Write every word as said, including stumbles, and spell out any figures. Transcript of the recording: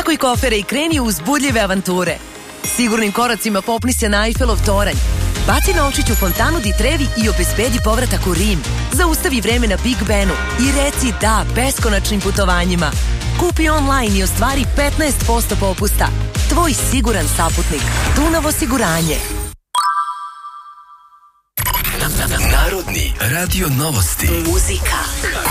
Spakuj kofere i kreni u uzbudljive avanture. Sigurnim koracima popni se na Eiffelov toranj. Baci novčić u fontanu di Trevi i obezbedi povratak u Rim. Zaustavi vreme na Big Benu i reci da beskonačnim putovanjima. Kupi online i ostvari petnaest posto popusta. Tvoj siguran saputnik. Dunav osiguranje. Narodni radio novosti. Muzika